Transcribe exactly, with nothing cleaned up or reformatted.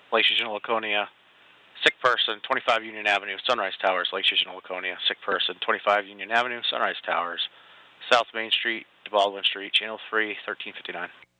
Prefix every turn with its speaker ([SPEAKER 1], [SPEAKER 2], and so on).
[SPEAKER 1] Lake Regional Laconia. Sick person, twenty-five Union Avenue, Sunrise Towers, Lake Regional Laconia. Sick person, twenty-five Union Avenue, Sunrise Towers. South Main Street to Baldwin Street, Channel three, thirteen fifty-nine.